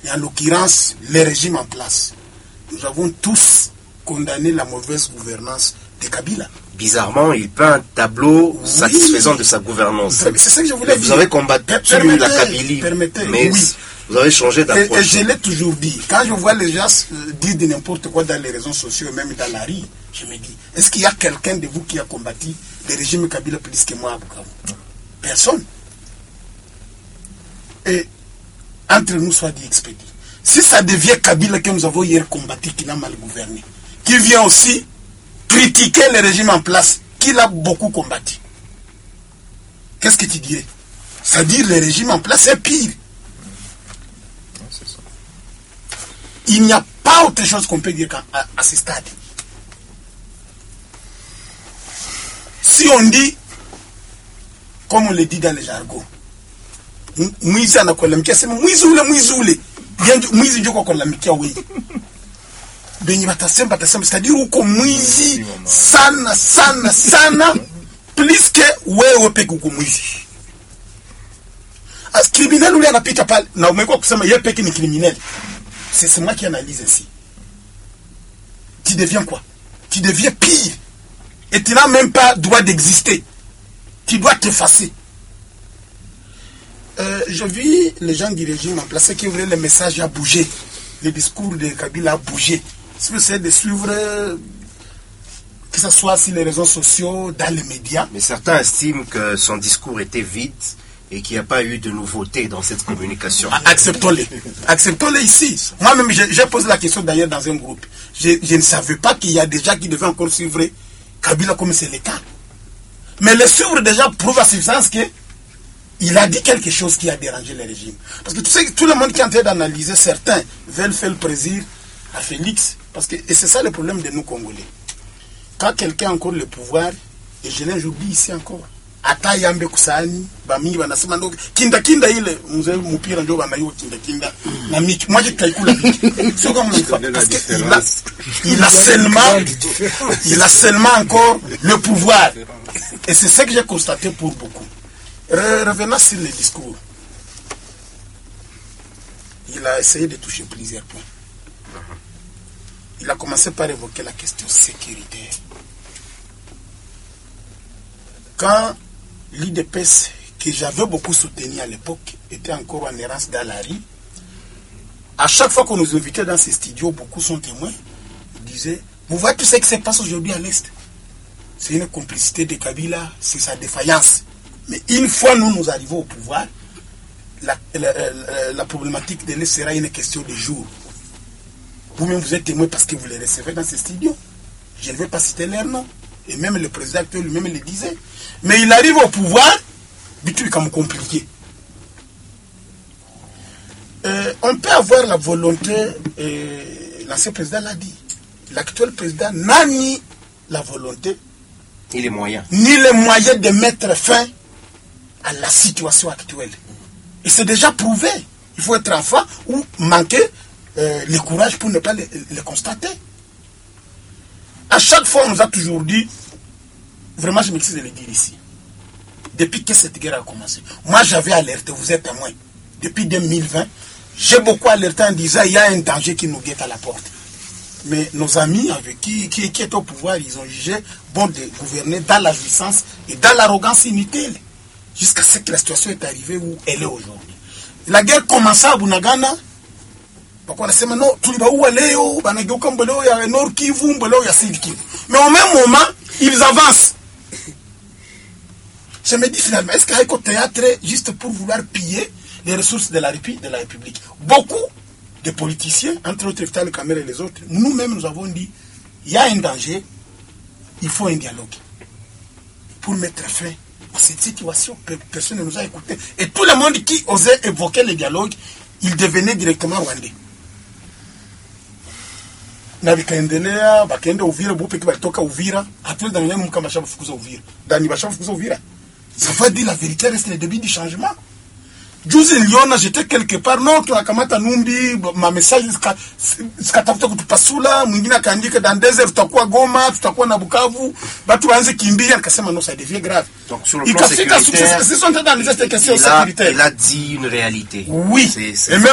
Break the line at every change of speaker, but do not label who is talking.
et en l'occurrence le régime en place. Nous avons tous condamné la mauvaise gouvernance de Kabila.
Bizarrement, il peint un tableau satisfaisant de sa gouvernance.
C'est ça que je voulais dire.
Vous avez combattu la Kabylie, mais vous avez changé d'approche.
Et je l'ai toujours dit. Quand je vois les gens dire de n'importe quoi dans les réseaux sociaux, même dans la rue, je me dis, est-ce qu'il y a quelqu'un de vous qui a combattu le régime Kabila plus que moi à Bukavu? Personne. Et entre nous soit dit expédié. Si ça devient Kabila que nous avons hier combattu, qui n'a mal gouverné, qui vient aussi critiquer le régime en place, qui l'a beaucoup combattu, qu'est-ce que tu dirais? C'est-à-dire le régime en place est pire. Il n'y a pas autre chose qu'on peut dire à ce stade. Si on dit, comme on le dit dans le jargon, mwizi anakulalamikia sema mwizi ule mwizi ndio kwa kulalamikia wewe benye batasema c'est-à-dire uko mwizi sana plus que wewe peke uko mwizi. As criminel ule anapita pale na umekuwa kusema yeye peke ni criminel. C'est moi qui analyse ainsi. Tu deviens quoi? Tu deviens pire. Et tu n'as même pas droit d'exister. Tu dois t'effacer. Je vis les gens du régime en place qui voulaient le message à bouger. Le discours de Kabila a bougé. Si vous essayez de suivre, que ce soit sur les réseaux sociaux, dans les médias.
Mais certains estiment que son discours était vide et qu'il n'y a pas eu de nouveauté dans cette communication.
Acceptons-les. Acceptons-les ici. Moi-même, j'ai posé la question d'ailleurs dans un groupe. Je ne savais pas qu'il y a des gens qui devaient encore suivre Kabila comme c'est le cas. Mais le suivre déjà prouve à suffisance que il a dit quelque chose qui a dérangé le régime. Parce que tu sais, tout le monde qui est en train d'analyser, certains veulent faire le plaisir à Félix. Et c'est ça le problème de nous Congolais. Quand quelqu'un a encore le pouvoir, et je l'ai oublié ici encore, ata yambe kusani, bamingi wanasema ndo kinda ile mzee mpira ndio banayo kinda na miki moi je calcule c'est comme parce que il a seulement encore le pouvoir. Et c'est ce que j'ai constaté pour beaucoup. Revenons sur le discours. Il a essayé de toucher plusieurs points. Il a commencé par évoquer la question sécuritaire. Quand l'IDPS, que j'avais beaucoup soutenu à l'époque, était encore en errance dans la rue, à chaque fois qu'on nous invitait dans ces studios, beaucoup sont témoins, ils disaient, vous voyez tout ce qui se passe aujourd'hui à l'Est. C'est une complicité de Kabila, c'est sa défaillance. Mais une fois nous arrivons au pouvoir, la problématique de l'Est sera une question de jour. Vous-même vous êtes témoin parce que vous les recevez dans ces studios. Je ne vais pas citer leur nom. Et même le président actuel lui-même le disait. Mais il arrive au pouvoir, du tout comme compliqué. On peut avoir la volonté, l'ancien président l'a dit, l'actuel président n'a ni la volonté,
ni les moyens
de mettre fin à la situation actuelle. Et c'est déjà prouvé. Il faut être enfant ou manquer le courage pour ne pas le constater. À chaque fois, on nous a toujours dit, vraiment je m'excuse de le dire ici, depuis que cette guerre a commencé, moi j'avais alerté, vous êtes témoin, depuis 2020, j'ai beaucoup alerté en disant il y a un danger qui nous guette à la porte. Mais nos amis avec qui étaient au pouvoir, ils ont jugé bon de gouverner dans la jouissance et dans l'arrogance inutile, jusqu'à ce que la situation est arrivée où elle est aujourd'hui. La guerre commença à Bunagana, wanasema no tulibaua leo banageuka mbeleo ya Nord Kivu mbeleo ya Sud Kivu, mais au même moment ils avancent. Je me dis finalement, est-ce qu'il y a un théâtre juste pour vouloir piller les ressources de la République? Beaucoup de politiciens, entre autres Vital Kamerhe et les autres, nous-mêmes nous avons dit il y a un danger, il faut un dialogue pour mettre fin à cette situation. Personne ne nous a écoutés. Et tout le monde qui osait évoquer le dialogue, il devenait directement rwandais. Na vikaendelea bakaenda Uvira, bope ki balitoka Uvira, après dans le mkamba shabu fukuza Uvira. Dani bashabu fukuza Uvira. Ça veut dire la vérité reste le début du changement. Juzi niliona j'étais quelque part, non tunakamata Numbi, ma message sikatafuta kutupasula, mwingine akaandika dans 2 heures tutakuwa Goma, tutakuwa na Bukavu, batu waanze kimbia, nikasema non ça devient grave.
Donc sur le plan sécuritaire,
c'est son dans les questions sécuritaires.
Il a dit une réalité.
Oui.
C'est